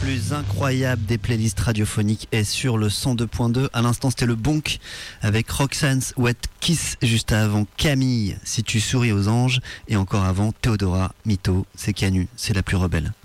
plus incroyable des playlists radiophoniques est sur le 102.2. À l'instant, c'était le Bonk avec Roxanne's Wet Kiss. Juste avant, Camille, Si tu souris aux anges. Et encore avant, Théodora, Mytho, c'est Canu, c'est la plus rebelle.